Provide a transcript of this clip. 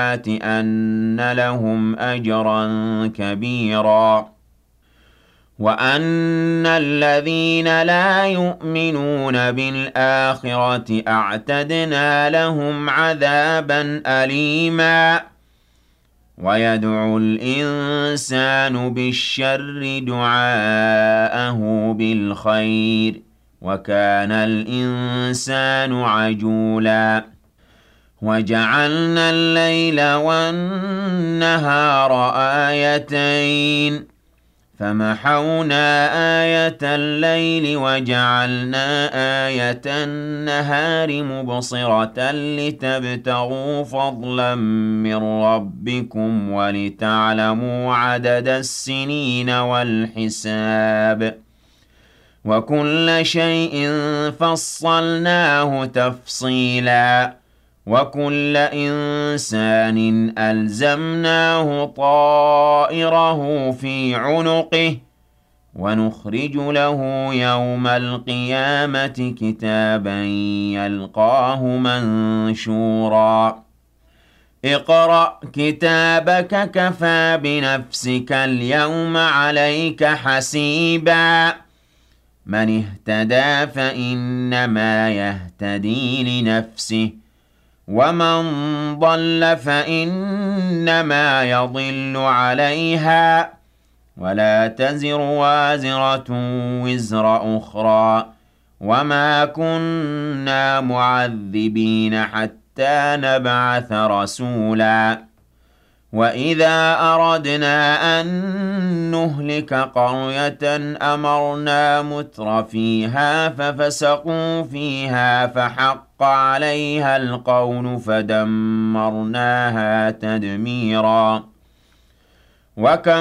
أَنَّ لَهُمْ أَجْرًا كَبِيرًا وَأَنَّ الَّذِينَ لَا يُؤْمِنُونَ بِالْآخِرَةِ أَعْتَدْنَا لَهُمْ عَذَابًا أَلِيمًا وَيَدْعُ الْإِنسَانُ بِالشَّرِّ دُعَاءَهُ بِالْخَيْرِ وَكَانَ الْإِنسَانُ عَجُولًا وَجَعَلْنَا اللَّيْلَ وَالنَّهَارَ آيَتَيْنِ فَمَحَوْنَا آيَةَ اللَّيْلِ وَجَعَلْنَا آيَةَ النَّهَارِ مُبْصِرَةً لِتَبْتَغُوا فَضْلًا مِّن رَّبِّكُمْ وَلِتَعْلَمُوا عَدَدَ السِّنِينَ وَالْحِسَابَ وَكُلَّ شَيْءٍ فَصَّلْنَاهُ تَفْصِيلًا وَكُلَّ إِنسَانٍ أَلْزَمْنَاهُ طَائِرَهُ فِي عُنُقِهِ وَنُخْرِجُ لَهُ يَوْمَ الْقِيَامَةِ كِتَابًا يَلْقَاهُ مَنشُورًا اقْرَأْ كِتَابَكَ كَفَىٰ بِنَفْسِكَ الْيَوْمَ عَلَيْكَ حَسِيبًا مَّنِ اهْتَدَىٰ فَإِنَّمَا يَهْتَدِي لِنَفْسِهِ وَمَن ضَلَّ فَإِنَّمَا يَضِلُّ عَلَيْهَا وَلَا تَزِرُ وَازِرَةٌ وِزْرَ أُخْرَىٰ وَمَا كُنَّا مُعَذِّبِينَ حَتَّىٰ نَبْعَثَ رَسُولًا وَإِذَا أَرَدْنَا أَن نُّهْلِكَ قَرْيَةً أَمَرْنَا مُتْرَفِيهَا فَفَسَقُوا فِيهَا فَحَقَّ عَلَيْهَا الْقَوْلُ فَدَمَّرْنَاهَا تَدْمِيرًا